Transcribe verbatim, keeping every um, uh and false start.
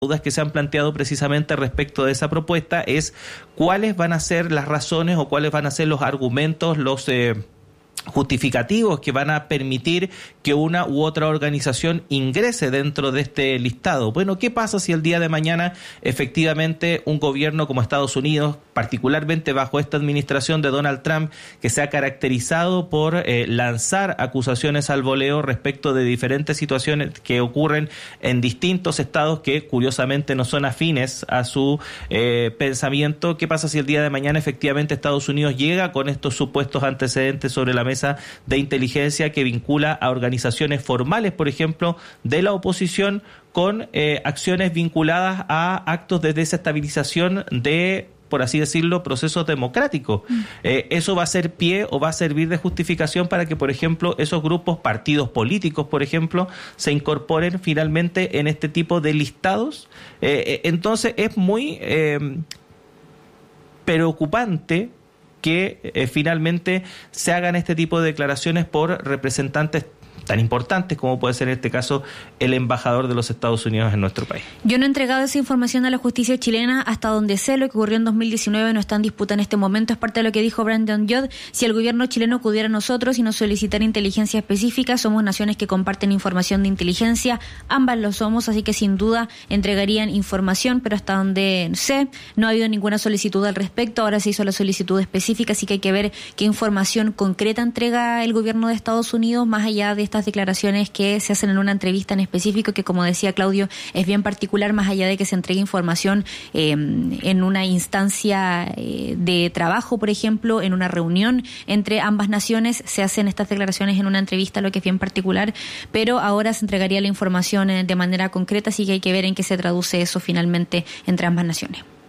dudas que se han planteado precisamente respecto de esa propuesta es cuáles van a ser las razones o cuáles van a ser los argumentos, los eh, justificativos que van a permitir que una u otra organización ingrese dentro de este listado. Bueno, ¿qué pasa si el día de mañana efectivamente un gobierno como Estados Unidos, particularmente bajo esta administración de Donald Trump, que se ha caracterizado por eh, lanzar acusaciones al voleo respecto de diferentes situaciones que ocurren en distintos estados que curiosamente no son afines a su eh, pensamiento? ¿Qué pasa si el día de mañana efectivamente Estados Unidos llega con estos supuestos antecedentes sobre la mesa de inteligencia que vincula a organizaciones formales, por ejemplo, de la oposición con eh, acciones vinculadas a actos de desestabilización de, por así decirlo, procesos democráticos? Mm. Eh, ¿Eso va a ser pie o va a servir de justificación para que, por ejemplo, esos grupos, partidos políticos, por ejemplo, se incorporen finalmente en este tipo de listados? Eh, entonces es muy eh, preocupante que eh, finalmente se hagan este tipo de declaraciones por representantes tan importantes como puede ser en este caso el embajador de los Estados Unidos en nuestro país. Yo no he entregado esa información a la justicia chilena hasta donde sé. Lo que ocurrió en dos mil diecinueve no está en disputa en este momento. Es parte de lo que dijo Brandon Yodd. Si el gobierno chileno acudiera a nosotros y nos solicitara inteligencia específica, somos naciones que comparten información de inteligencia. Ambas lo somos, así que sin duda entregarían información, pero hasta donde sé no ha habido ninguna solicitud al respecto. Ahora se hizo la solicitud específica, así que hay que ver qué información concreta entrega el gobierno de Estados Unidos, más allá de estas declaraciones que se hacen en una entrevista en específico, que como decía Claudio, es bien particular, más allá de que se entregue información eh, en una instancia eh, de trabajo, por ejemplo, en una reunión entre ambas naciones, se hacen estas declaraciones en una entrevista, lo que es bien particular, pero ahora se entregaría la información eh, de manera concreta, así que hay que ver en qué se traduce eso finalmente entre ambas naciones.